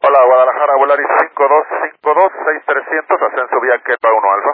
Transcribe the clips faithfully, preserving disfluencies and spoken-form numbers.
Hola, Guadalajara, Volaris cinco dos cinco dos seis trescientos, ascenso vía Kepa uno Alfa.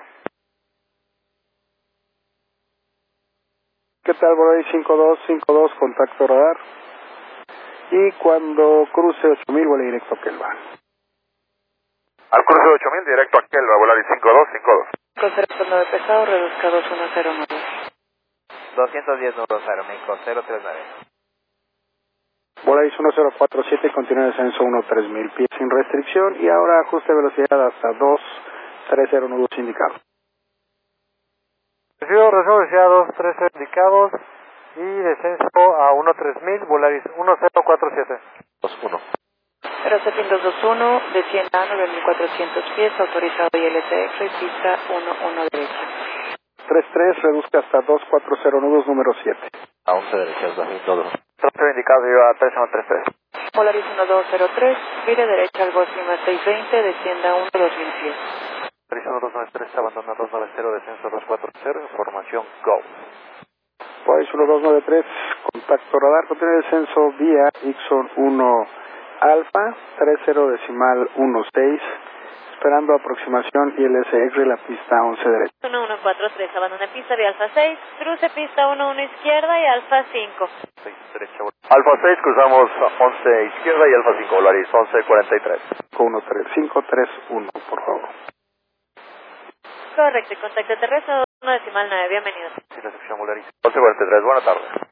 ¿Qué tal, Volaris cinco dos cinco dos, contacto radar? Y cuando cruce ocho mil, vuela directo a Kelva. Al cruce ocho mil, directo a Kelva, Volaris cinco dos cinco dos. Con cero nueve pesado, reduzca dos uno cero nueve. doscientos diez nudos aeroméxico cero tres nueve. Volaris uno cero cuatro siete, continúa descenso uno tres mil pies sin restricción y ahora ajuste de velocidad hasta dos tres cero nudos indicados. Recibo, recibo velocidad dos tres cero indicados y descenso a uno tres mil, Volaris uno cero cuatro siete. dos uno. Aerocepin dos dos uno, descienda a nueve mil cuatrocientos pies, autorizado I L T X y pista uno uno derecha. tres tres, reduzca hasta dos cuatro cero nudos número siete. A once derechas, dos mil todos. Trasero indicado, lleva tres uno tres tres. Volaris uno dos cero tres, vire derecha al Ghost Lima seis veinte, descienda a uno dos mil pies. Volaris uno dos nueve tres, abandona dos nueve cero, descenso dos cuatro cero, información Go. Volaris uno dos nueve tres, contacto radar, continúa descenso vía Ixon uno Alfa, tres cero decimal uno seis, esperando aproximación I L S X, la pista once derecha. uno uno cuatro tres, abandona pista de Alfa seis, cruce pista uno uno izquierda y Alfa cinco. seis derecha, Alfa seis, cruzamos once izquierda y Alfa cinco, Volaris once cuarenta y tres. uno tres cinco tres uno, por favor. Correcto, y contacto terrestre uno decimal nueve, bienvenido. Sí, recepción Volaris once cuarenta y tres, buena tarde.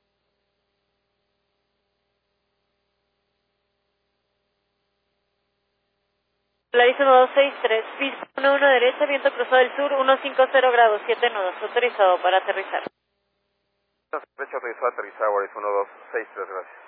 Volaris uno dos seis tres, pista uno uno derecha, viento cruzado del sur, ciento cincuenta grados, siete nudos, autorizado para aterrizar. Derecha autorizado, aterrizado, Volaris uno dos seis tres, gracias.